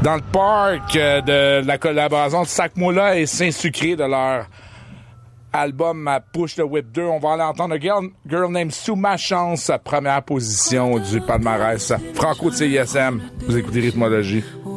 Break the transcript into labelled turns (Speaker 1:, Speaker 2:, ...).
Speaker 1: dans le parc de la collaboration de Sac-Moula et Saint-Sucré de leur album Push the Whip 2. On va aller entendre Girl Named Sue Ma Chance, première position du palmarès. Franco de CISM, vous écoutez Rythmologie.